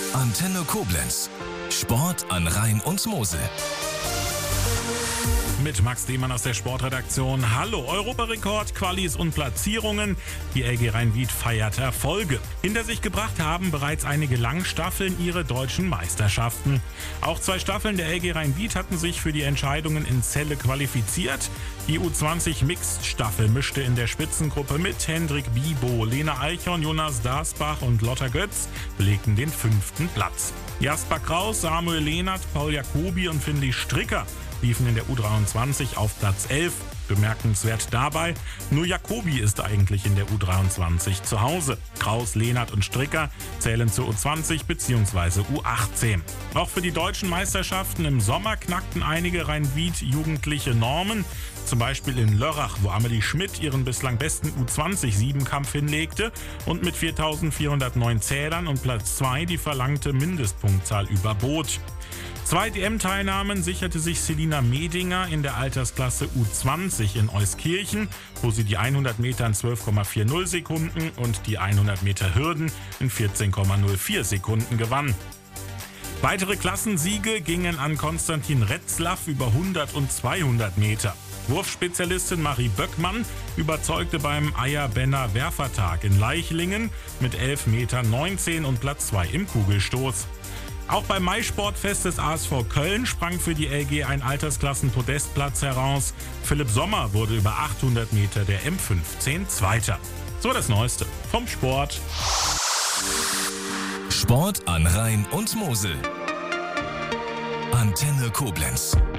Antenne Koblenz. Sport an Rhein und Mosel. Mit Max Lehmann aus der Sportredaktion. Hallo, Europarekord, Qualis und Platzierungen. Die LG Rhein-Wied feiert Erfolge. Hinter sich gebracht haben bereits einige Langstaffeln ihre deutschen Meisterschaften. Auch 2 Staffeln der LG Rhein-Wied hatten sich für die Entscheidungen in Celle qualifiziert. Die U20 Mixed-Staffel mischte in der Spitzengruppe mit. Hendrik Bibo, Lena Eichhorn, Jonas Dasbach und Lotta Götz belegten den 5. Platz. Jasper Kraus, Samuel Lehnert, Paul Jacobi und Finlay Stricker liefen in der U23 auf Platz 11. Bemerkenswert dabei, nur Jacobi ist eigentlich in der U23 zu Hause. Kraus, Lehnert und Stricker zählen zur U20 bzw. U18. Auch für die deutschen Meisterschaften im Sommer knackten einige Rhein-Wied-Jugendliche Normen. Zum Beispiel in Lörrach, wo Amelie Schmidt ihren bislang besten U20-7-Kampf hinlegte und mit 4.409 Zählern und Platz 2 die verlangte Mindestpunktzahl überbot. 2 DM-Teilnahmen sicherte sich Selina Medinger in der Altersklasse U20 in Euskirchen, wo sie die 100 Meter in 12,40 Sekunden und die 100 Meter Hürden in 14,04 Sekunden gewann. Weitere Klassensiege gingen an Konstantin Retzlaff über 100 und 200 Meter. Wurfspezialistin Marie Böckmann überzeugte beim Eierbenner Werfertag in Leichlingen mit 11,19 Meter und Platz 2 im Kugelstoß. Auch beim Maisportfest des ASV Köln sprang für die LG ein Altersklassen-Podestplatz heraus. Philipp Sommer wurde über 800 Meter der M15 Zweiter. So das Neueste vom Sport. Sport an Rhein und Mosel. Antenne Koblenz.